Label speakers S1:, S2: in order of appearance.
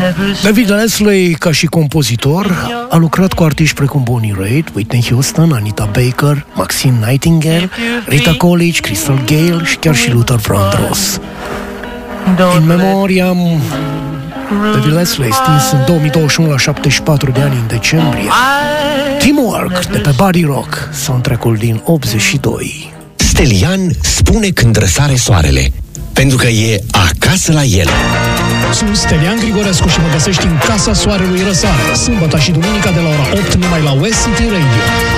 S1: David Leslie, ca și compozitor, a lucrat cu artiști precum Bonnie Raitt, Whitney Houston, Anita Baker, Maxine Nightingale, Rita Coolidge, Crystal Gale și chiar și Luther Vandross. In memoriam David Leslie, stins în 2021 la 74 de ani în decembrie. Teamwork de pe Body Rock, soundtrack-ul din 82.
S2: Stelian spune când răsare soarele, pentru că e acasă la el.
S3: Sunt Stelian Grigorescu și mă găsești în Casa Soarelui Răsare, sâmbătă și duminica de la ora 8 numai la West City Radio.